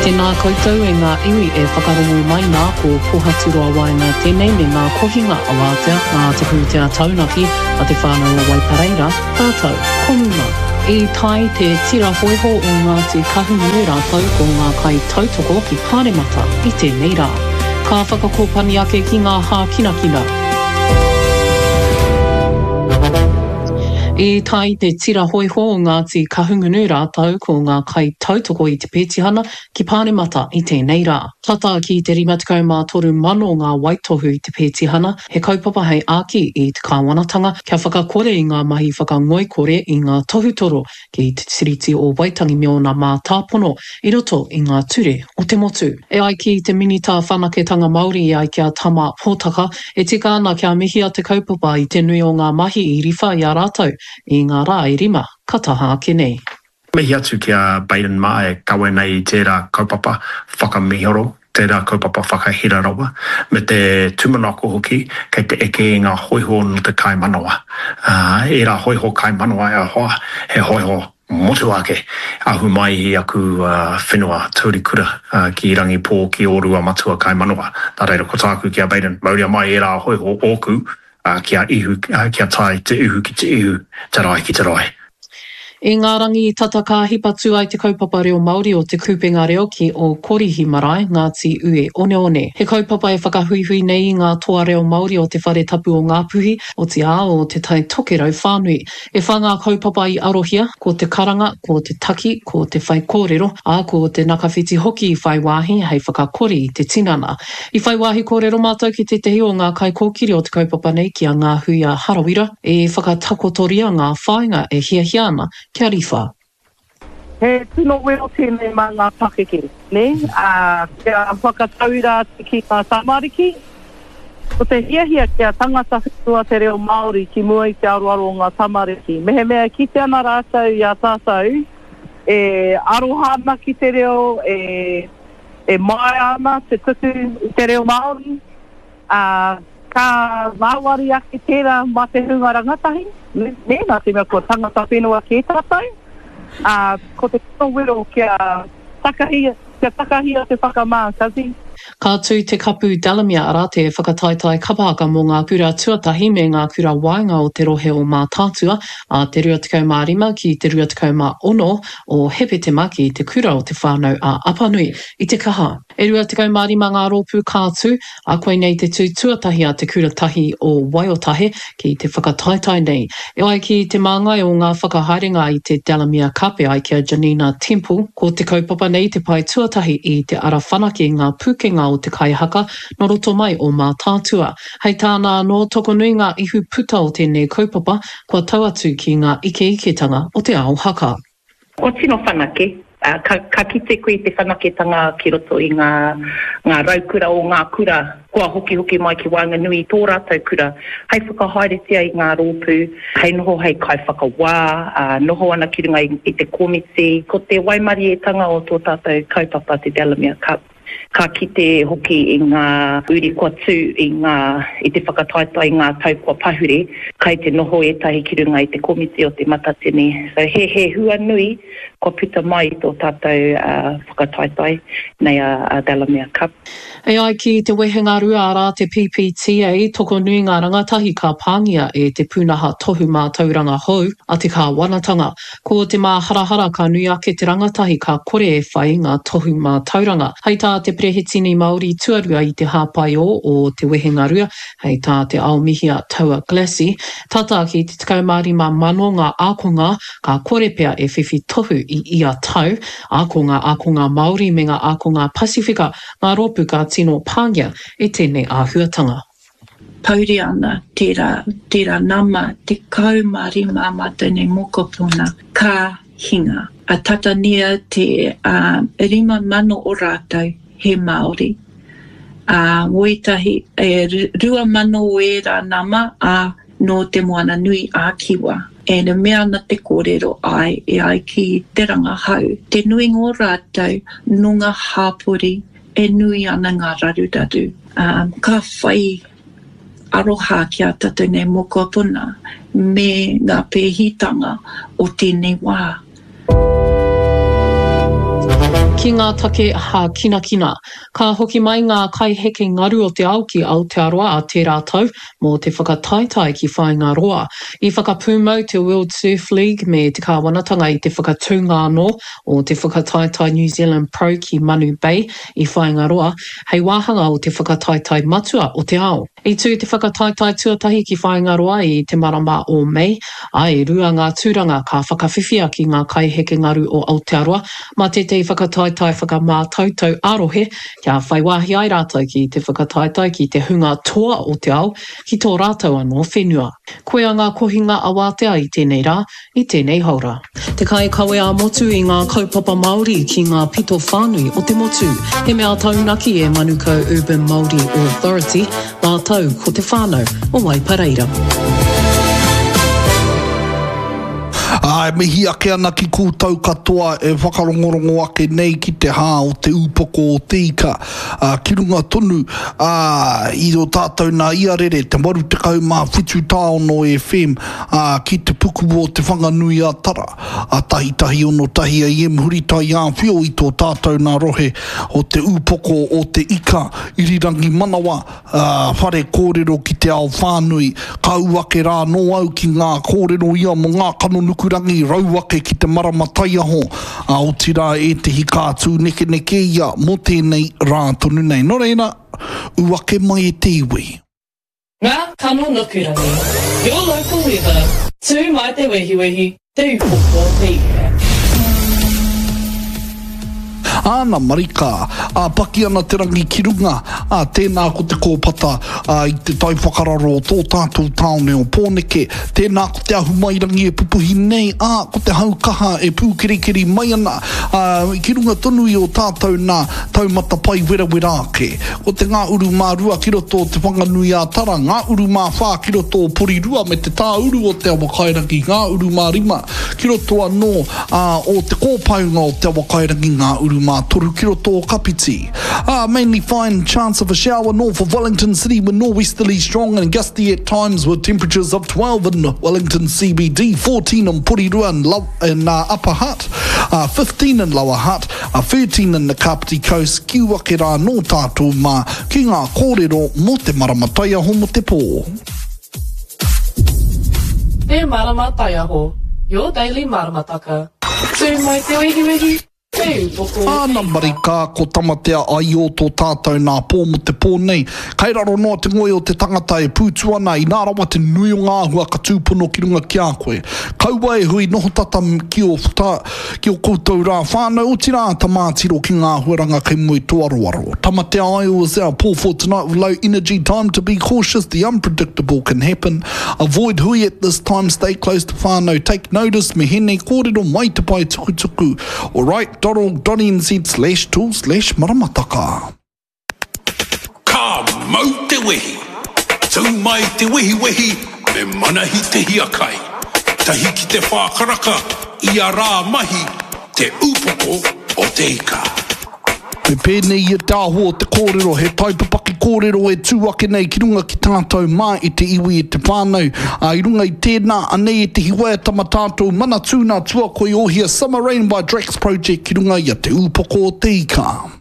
Tēnā koutou e ngā iwi e whakarongo mai nā ko pohaturoa wai ngā tēnei me ngā kohinga a wātea ngā te pūtea taunaki a te whānau Wai Pareira, tātou, konunga. I tai te tira hoiho o ngā te kahungu rātou ko ngā kai tautoko ki Pāremata i tēnei rā. Ka whakakopani ake ki ngā hākinakina. I tai te tira hoiho o ngā te kahungunu rātou ko ngā kai tautoko i te pētihana ki Pāremata i tēnei rā. Tata ki te 53 mano ngā waitohu i te pētihana, he kaupapa hei āki i te kāwanatanga, kia whakakore i ngā mahi whakangoikore i ngā tohutoro ki te tiriti o Waitangi Meona mā tāpono i roto i ngā ture o te motu. E ai ki te minita whanaketanga Māori i ai kia tama pōtaka, e tika ana kia mihia te kaupapa i te nui o ngā mahi i riwha i a rātou, i ngā rā i rima, kataha ake nei. Mihi atu kia Baden mā e kawe nei tērā kaupapa whakamihoro, tērā kaupapa whakahira rawa, me te tumanako hoki, kei te eke ngā hoiho no te kai manawa. E rā hoiho kai manawa e hoa, he hoiho motu ake, ahu mai hi aku whenua taurikura ki rangi pō ki orua matua kai manawa. Tā reira ko tāku kia Baden, mauria mai e rā hoiho oku, kia ihu, kia tai te ihu ki te ihu, te rai ki te rai. I ngā rangi i tata ka hipatu ai te kaupapa reo Māori o te kupenga reo ki o Korihi Marae, Ngāti Ue Oneone. He kaupapa e whakahuihui nei i ngā toa reo Māori o te whare tapu o Ngāpuhi, o te ao o te tai tokerau whānui. E whā ngā kaupapa i arohia, ko te karanga, ko te taki, ko te whai kōrero, a ko te nakawhiti hoki i whai wāhi hei whakakori i te tinana. I whai wāhi kōrero mātou ki te tehi o ngā kai kōkiri o te kaupapa nei ki a ngā hui a Harawira, e whakatakotoria ngā whāinga e hiahia ana, kia riwha. He tino wero tēnei mā ngā pakeke, ne? Kia whakatauira ki ngā tamariki. Ko te hiahia kia tangata whitua te reo Māori ki mua i te aroaro o ngā tamariki. Mehe mea ki te ana rātou i a tātou, e aroha ana ki te reo, e mai ana te tutu i te reo Māori. Ka māwari ake tērā mā te hunga rangatahi. Nā te mea kua tangata whenua ki tātou. Ko te tino wero kia takahia te whakamākazi. Ka tū te kapu Dalamia ara te whakataitai kapahaka mō ngā kura tuatahi me ngā kura wainga o te rohe o mā tātua a te 25 ki te 26 o hepetema ki te kura o te whānau a Apanui i te kaha. E 25 ngā rōpū kātu a koe nei te tū tuatahi a te kura tahi o Waiotahe ki te whakataitai nei. E ai ki te māngai o ngā whakaharinga i te Dalamia kape ai kia Janina Temple ko te kaupapa nei te pai tuatahi i te ara whanake ngā puke o te kaihaka, no roto mai o mā tātua. Hei tāna no tokonui ngā ihu puta o tēnei kaupapa, kua tau atu ki ngā ike-iketanga o te ao haka. Ko tino whanake, ka kite koe te whanaketanga ki roto i ngā raukura o ngā kura, kua hoki mai ki Whanganui tō rātou kura. Hei whakahaeretia i ngā rōpū, hei noho hei kai whakawā, noho ana ki runga i te komiti, ko te waimarietanga o tō tātou kaupapa te Dalamia Cup. Ka kite hoki i ngā uri kua tū i te whakataitai i ngā tau kua pahure, kai te noho e tahi ki runga i te komiti o te matatene. So he hua nui, kua puta mai tō tātou whakataitai nei a Dalamia Cup. E ai ki te wehenga rua ara te PPTA, toko nui ngā rangatahi ka pāngia e te pūnaha tohu mā tauranga hou, a te kā wanatanga. Ko te mā harahara ka nui ake te rangatahi ka kore e whai ngā tohu mā tauranga. Hei tā te Prehetini Māori tuarua i te hāpaio o te wehenga rua, hei tā te aomihia Taua Glassy. Tata ki te 25 mano ngā ākonga, ka kore pea e whiwhi tohu i ia tau, ākonga Māori me ngā ākonga Pasifika, ngā rōpū ka tino pāngia e tēnei āhuatanga. Pauri ana tērā nama te kaumārima mā tēnei mokopuna ka hinga. A tatania te 5 mano o rātou he Māori. Moetahi e 2 mano o e rā nama no te moana nui a Kiwa. E na mea na te kōrero ai e ai ki te rangahau. Te nui ngō rātou nunga hāpori e nui ana ngā raruraru. Ka whai aroha ki a tātou nei mokopuna me ngā pēhitanga o tēnei wā. Ki ngā take ha kina kina, ka hoki mai ngā kai heke ngaru o te au ki Aotearoa a tērā tau mō te whakataetai ki whāinga roa. I whakapūmau te World Surf League me te kāwanatanga i te whakatūngā anō o te whakataetai New Zealand Pro ki Manu Bay i whāinga roa, hei wāhanga o te whakataetai matua o te ao. I tū te whakataetai tuatahi ki whāinga roa i te marama o Mei, ai rua ngā tūranga ka whakawhiwhia ki ngā kai heke ngaru o Aotearoa, ma te whakataetai whakamātautau arohe, kia whaiwahi ai rātou ki te whakataetai ki te hunga toa o te ao, ki tō rātou anō whenua. Koe a ngā kohinga awātea i tēnei rā, i tēnei haura. Te kai kawe a motu i ngā kaupapa Māori ki ngā pito whānui o te motu. He mea taunaki e Manukau Urban Māori Authority, ngā tau ko te whānau o Waipareira. Mihi ake ana ki kūtau katoa e whakarongorongo ake nei ki te hā o te upoko o te ika. Ki runga tonu i o tātou nā iarere te maru te kau mā whitu tāono e FM ki te puku o te whanganui a tara. Tahi ono tahi a iem huritai a whio i tō tātou nā rohe o te upoko o te ika irirangi manawa whare kōrero ki te ao whānui. Kau ake rā no au ki ngā kōrero ia mo ngā kanonukurangi rauake ki te maramatai aho o tira e te hikātū neke ia mo tēnei rā tonu nei. No reina, uake mai e te iwi. Ngā kanonukurangi, your local weather, tū mai te wehiwehi, te upoko te ika. Ana marika, paki ana te rangi ki runga, tēnā ko te kōpata i te tai whakararo o tō tātou taone o Pōneke, tēnā ko te ahu mai rangi e pupuhi nei, ko te haukaha e pūkerikeri mai ana, ki runga tonu i o tātou nā taumata pai wera ake. Ko te ngā uru mā rua ki roto te whanganui a tara, ngā uru mā whā ki roto o Porirua me te tā uru o te awakairangi, ngā uru mā rima ki roto anō o te kōpaunga o te awakairangi, ngā uru mā toru ki roto o Kapiti. Mainly fine chance of a shower north of Wellington City with norwesterly strong and gusty at times with temperatures of 12 in Wellington CBD, 14 in Porirua and Upper Hutt, 15 in Lower Hutt, 13 in the Kapiti Coast, ki wake rā no tātou mā ki ngā kōrero mo te maramatai aho mo te pō. Te maramatai aho, your daily maramataka. Tū mai te wehiwehi. Ana marika ko tamatea ai o tō tātou nā pō mo te pō nei. Kei raro noa te ngoi o te tangata e pūtu ana i nā rawa te nui o ngā hua ka tūpono ki runga ki a koe. Kaua e hui noho tata ki o koutou rā whānau o tira ta mātiro ki ngā huaranga kei mui tuaroaro. Tamatea ai o is our Paul for tonight with low energy, time to be cautious, the unpredictable can happen. Avoid hui at this time, stay close to whānau, take notice, me hene kōrero mai te pai tukutuku. Alright, .org.nz/tool/maramataka. Ka mau te wehi, tau mai te wehi, me manahi te hiakai. Tahi ki te whākaraka, i a rā mahi, te upoko o te ika. Me pēnei e tāho o te kōrero, he taipapaki kōrero e tūake nei ki runga ki tātou mā i te iwi e te whānau. I runga i tēnā anei e te hiwea tama tātou mana tūnā tua koe ohia Summer Rain by Drax Project ki runga i a te upoko o te ika.